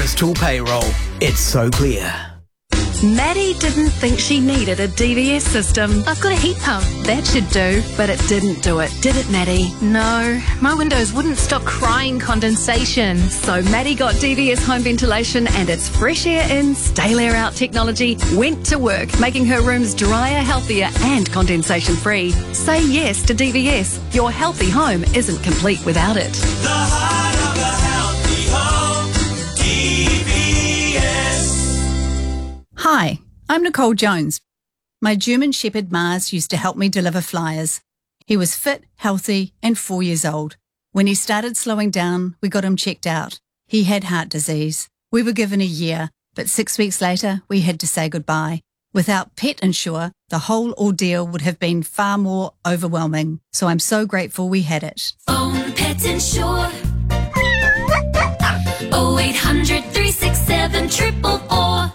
Tool Payroll. It's so clear. Maddie didn't think she needed a DVS system. I've got a heat pump. That should do, but it didn't do it, did it, Maddie? No, my windows wouldn't stop crying condensation. So Maddie got DVS home ventilation and its fresh air in, stale air out technology went to work, making her rooms drier, healthier and condensation free. Say yes to DVS. Your healthy home isn't complete without it. The heart of a healthy home, DVS. Hi, I'm Nicole Jones. My German Shepherd Mars used to help me deliver flyers. He was fit, healthy and 4 years old. When he started slowing down, we got him checked out. He had heart disease. We were given a year, but 6 weeks later, we had to say goodbye. Without Pet Insure, the whole ordeal would have been far more overwhelming. So I'm so grateful we had it. Phone Pet Insure. 0800 367 444.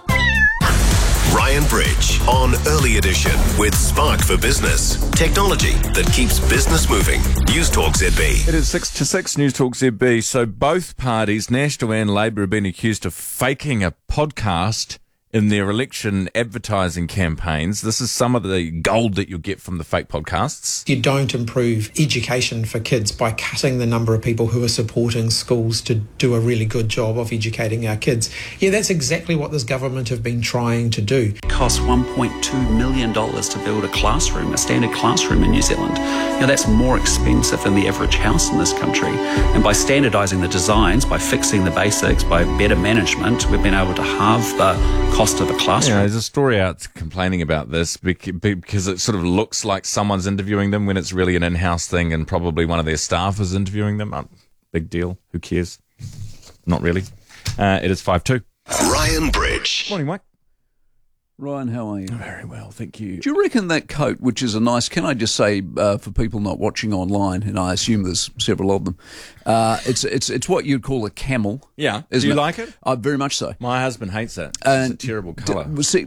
Ryan Bridge on Early Edition with Spark for Business. Technology that keeps business moving. News Talk ZB. It is 6 to 6 News Talk ZB. So both parties, National and Labour, have been accused of faking a podcast in their election advertising campaigns. This is some of the gold that you'll get from the fake podcasts. You don't improve education for kids by cutting the number of people who are supporting schools to do a really good job of educating our kids. Yeah, that's exactly what this government have been trying to do. It costs $1.2 million to build a classroom, a standard classroom in New Zealand. That's more expensive than the average house in this country. And by standardising the designs, by fixing the basics, by better management, we've been able to halve the cost of a classroom. There's a story out complaining about this because it sort of looks like someone's interviewing them when it's really an in-house thing and probably one of their staff is interviewing them. Big deal. Who cares? Not really. It is 5-2. Ryan Bridge. Morning, Mike. Ryan, how are you? Very well, thank you. Do you reckon that coat, which is a nice, can I just say, for people not watching online, and I assume there's several of them, it's what you'd call a camel. Yeah. Do you like it? Very much so. My husband hates it. It's a terrible colour.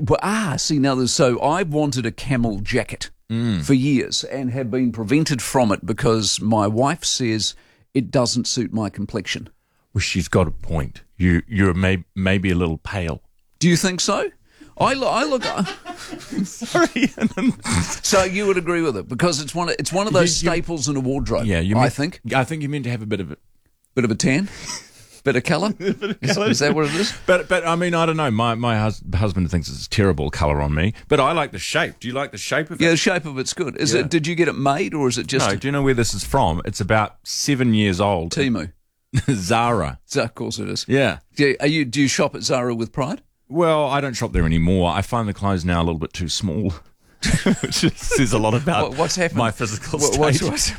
So I've wanted a camel jacket for years and have been prevented from it because my wife says it doesn't suit my complexion. Well, she's got a point. You're maybe a little pale. Do you think so? I look. Sorry. So you would agree with it because it's one of those staples in a wardrobe. Yeah, I think you meant to have a bit of it. Bit of a tan, bit of colour. Is that what it is? But I mean, I don't know. My husband thinks it's a terrible colour on me, but I like the shape. Do you like the shape of it? Yeah, the shape of it's good. Is it? Did you get it made or is it just? No. Do you know where this is from? It's about 7 years old. Temu. Zara. Of course it is. Yeah. Do you shop at Zara with pride? Well, I don't shop there anymore. I find the clothes now a little bit too small, which says a lot about what's happened? My physical state.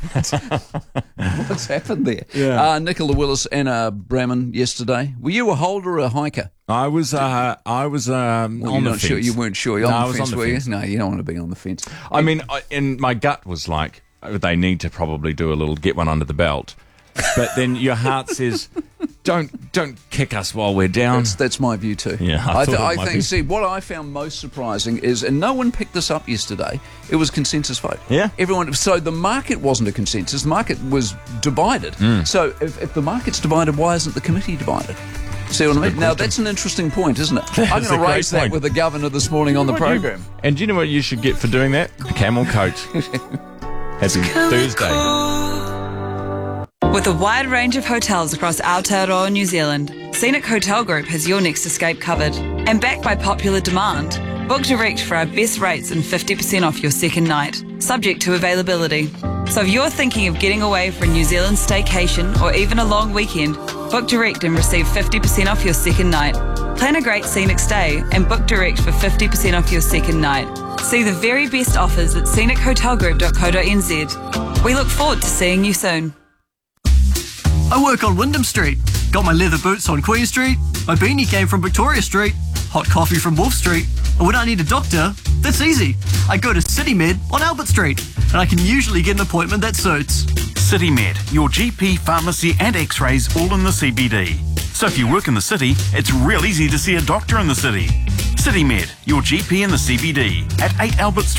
What's happened there? Yeah. Nicola Willis, Anna Bramman yesterday. Were you a holder or a hiker? I was on the fence. Sure. You weren't sure. You're I on the fence, on the were fence. you? No, you don't want to be on the fence. I mean, and my gut was like, they need to probably do a little get one under the belt. But then your heart says, don't kick us while we're down. That's my view too. Yeah, I think. See, what I found most surprising is, and no one picked this up yesterday. It was consensus vote. Yeah, everyone. So the market wasn't a consensus. The market was divided. So if the market's divided, why isn't the committee divided? See what I mean? Now that's an interesting point, isn't it? I'm going to raise that with the governor this morning on the program. And do you know what you should get for doing that? A camel coat. Happy Thursday. With a wide range of hotels across Aotearoa, New Zealand, Scenic Hotel Group has your next escape covered. And backed by popular demand, book direct for our best rates and 50% off your second night, subject to availability. So if you're thinking of getting away for a New Zealand staycation or even a long weekend, book direct and receive 50% off your second night. Plan a great scenic stay and book direct for 50% off your second night. See the very best offers at scenichotelgroup.co.nz. We look forward to seeing you soon. I work on Wyndham Street. Got my leather boots on Queen Street. My beanie came from Victoria Street. Hot coffee from Wolf Street. And when I need a doctor, that's easy. I go to CityMed on Albert Street. And I can usually get an appointment that suits. CityMed, your GP, pharmacy and x-rays all in the CBD. So if you work in the city, it's real easy to see a doctor in the city. CityMed, your GP in the CBD at 8 Albert Street.